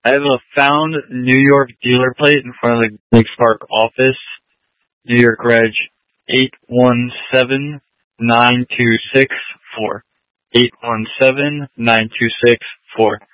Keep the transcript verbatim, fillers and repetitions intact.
I have a found New York dealer plate in front of the Lake Spark office. New York Reg eight one seven nine two six four. eight one seven nine two six four.